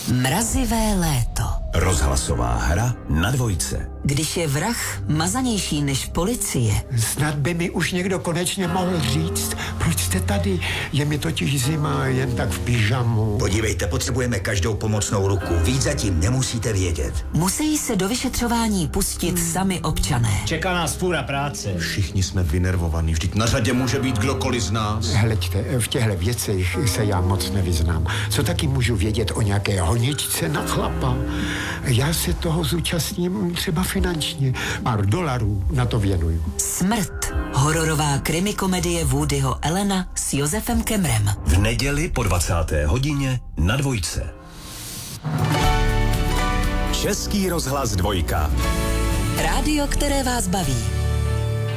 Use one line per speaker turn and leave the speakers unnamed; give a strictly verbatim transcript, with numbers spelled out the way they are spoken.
Mrazivé léto.
Rozhlasová hra na dvojce.
Když je vrah mazanější než policie.
Snad by mi už někdo konečně mohl říct, proč jste tady. Je mi totiž zima, jen tak v pyžamu.
Podívejte, potřebujeme každou pomocnou ruku. Víc zatím nemusíte vědět.
Musí se do vyšetřování pustit hmm. sami občané.
Čeká nás půra práce.
Všichni jsme vynervovaní, vždyť na řadě může být kdokoliv z nás.
Hleďte, v těchto věcech se já moc nevyznám. Co taky můžu vědět o nějaké honičce na chlapa? Já se toho zúčastním třeba finančně. Pár dolarů na to věnuju.
Smrt. Hororová krimikomedie Woodyho Allena s Josefem Kemrem.
V neděli po dvacáté hodině na dvojce. Český rozhlas dvojka.
Rádio, které vás baví.